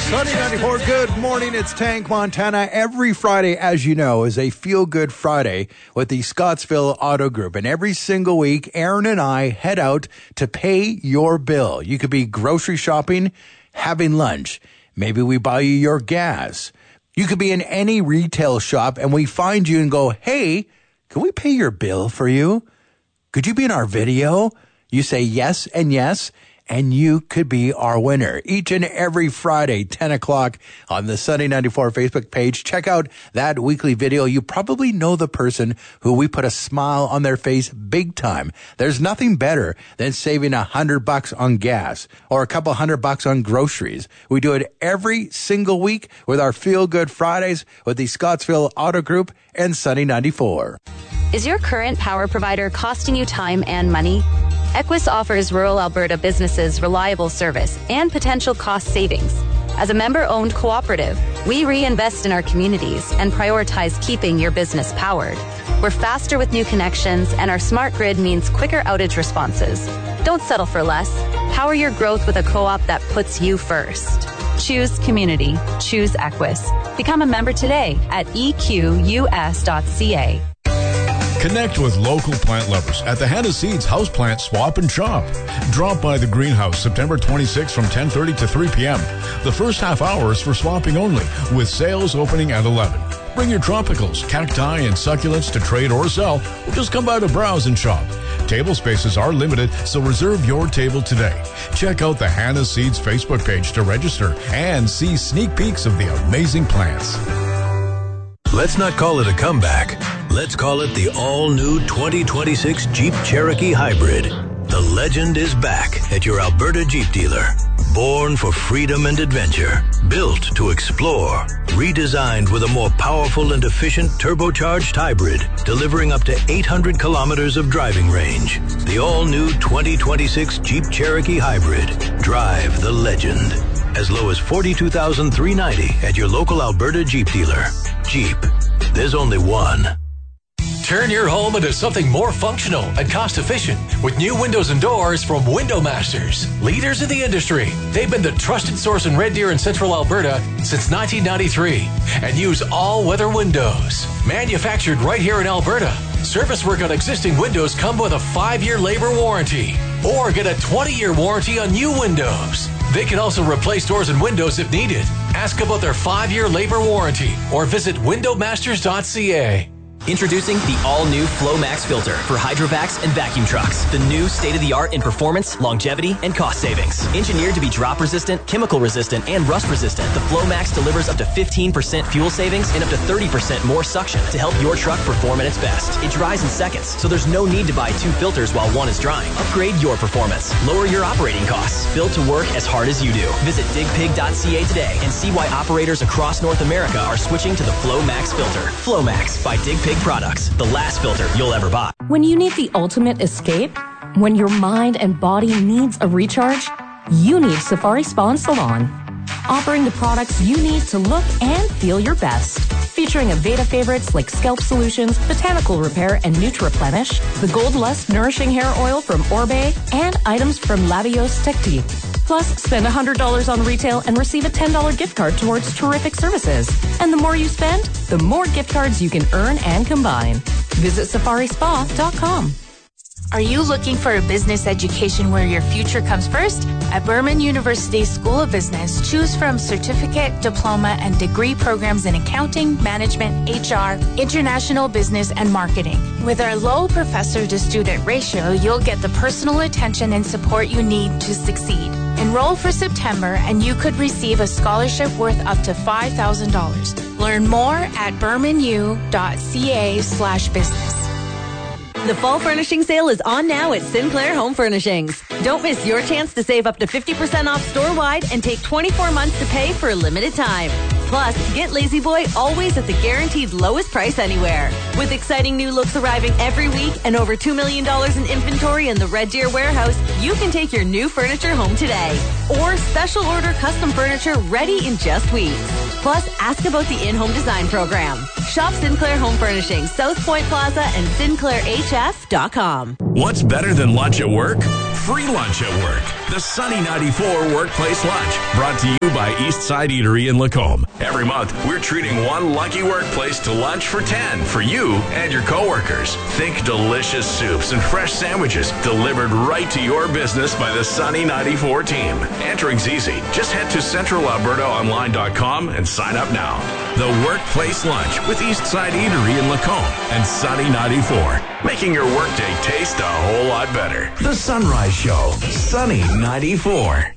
Sunny 94, good morning. It's Tank Montana. Every Friday, as you know, is a feel-good Friday with the Scottsville Auto Group. And every single week, Aaron and I head out to pay your bill. You could be grocery shopping, having lunch. Maybe we buy you your gas. You could be in any retail shop and we find you and go, hey, can we pay your bill for you? Could you be in our video? You say yes and yes, and you could be our winner. Each and every Friday, 10 o'clock on the Sunny 94 Facebook page. Check out that weekly video. You probably know the person who we put a smile on their face big time. There's nothing better than saving $100 on gas or a couple $100 on groceries. We do it every single week with our Feel Good Fridays with the Scottsville Auto Group and Sunny 94. Is your current power provider costing you time and money? Equus offers rural Alberta businesses reliable service and potential cost savings. As a member-owned cooperative, we reinvest in our communities and prioritize keeping your business powered. We're faster with new connections, and our smart grid means quicker outage responses. Don't settle for less. Power your growth with a co-op that puts you first. Choose community. Choose Equus. Become a member today at equs.ca. Connect with local plant lovers at the Hannah Seeds Houseplant Swap and Shop. Drop by the greenhouse September 26th from 10:30 to 3 p.m. The first half hour is for swapping only, with sales opening at 11. Bring your tropicals, cacti, and succulents to trade or sell, or just come by to browse and shop. Table spaces are limited, so reserve your table today. Check out the Hannah Seeds Facebook page to register and see sneak peeks of the amazing plants. Let's not call it a comeback. Let's call it the all-new 2026 Jeep Cherokee Hybrid. The legend is back at your Alberta Jeep dealer. Born for freedom and adventure. Built to explore. Redesigned with a more powerful and efficient turbocharged hybrid, delivering up to 800 kilometers of driving range. The all-new 2026 Jeep Cherokee Hybrid. Drive the legend. As low as $42,390 at your local Alberta Jeep dealer. Jeep. There's only one. Turn your home into something more functional and cost-efficient with new windows and doors from Window Masters. Leaders in the industry, they've been the trusted source in Red Deer and Central Alberta since 1993 and use all-weather windows. Manufactured right here in Alberta. Service work on existing windows come with a 5-year labor warranty or get a 20-year warranty on new windows. They can also replace doors and windows if needed. Ask about their 5-year labor warranty or visit windowmasters.ca. Introducing the all-new FlowMax filter for hydrovacs and vacuum trucks. The new state-of-the-art in performance, longevity, and cost savings. Engineered to be drop-resistant, chemical-resistant, and rust-resistant, the FlowMax delivers up to 15% fuel savings and up to 30% more suction to help your truck perform at its best. It dries in seconds, so there's no need to buy 2 filters while one is drying. Upgrade your performance. Lower your operating costs. Built to work as hard as you do. Visit digpig.ca today and see why operators across North America are switching to the FlowMax filter. FlowMax by Dig Pig Products, the last filter you'll ever buy. When you need the ultimate escape, when your mind and body needs a recharge, you need Safari Spa and Salon. Offering the products you need to look and feel your best. Featuring Aveda favorites like Scalp Solutions, Botanical Repair, and Nutriplenish, the Gold Lust Nourishing Hair Oil from Orbe, and items from Labios Technique. Plus, spend $100 on retail and receive a $10 gift card towards terrific services. And the more you spend, the more gift cards you can earn and combine. Visit safarispa.com. Are you looking for a business education where your future comes first? At Berman University School of Business, choose from certificate, diploma, and degree programs in accounting, management, HR, international business, and marketing. With our low professor-to-student ratio, you'll get the personal attention and support you need to succeed. Enroll for September, and you could receive a scholarship worth up to $5,000. Learn more at bermanu.ca/business. The fall furnishing sale is on now at Sinclair Home Furnishings. Don't miss your chance to save up to 50% off store-wide and take 24 months to pay for a limited time. Plus, get Lazy Boy always at the guaranteed lowest price anywhere. With exciting new looks arriving every week and over $2 million in inventory in the Red Deer warehouse, you can take your new furniture home today. Or special order custom furniture ready in just weeks. Plus, ask about the in-home design program. Shop Sinclair Home Furnishings, South Point Plaza, and SinclairHF.com. What's better than lunch at work? Free lunch at work. The Sunny 94 Workplace Lunch, brought to you by Eastside Eatery in Lacombe. Every month, we're treating one lucky workplace to lunch for 10 for you and your coworkers. Think delicious soups and fresh sandwiches delivered right to your business by the Sunny 94 team. Entering's easy. Just head to centralalbertaonline.com and sign up now. The Workplace Lunch with Eastside Eatery in Lacombe and Sunny 94, making your workday taste a whole lot better. The Sunrise Show, Sunny 94.